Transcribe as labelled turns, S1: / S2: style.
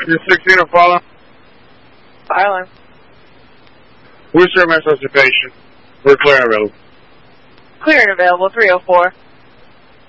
S1: You're 16 or follow.
S2: Island.
S1: Worcester, Mass. Occupation. We're clear and available.
S2: Clear and available, 304.